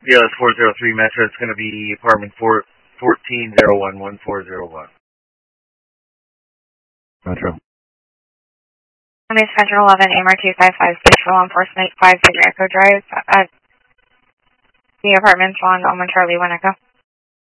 Yeah, it's 403 Metro. It's going to be apartment 1401 1401. Metro. Miami Central 11, AMR 255, stage for law enforcement, 50 Echo Drive, at the apartments on Almond Charlie 1 Echo.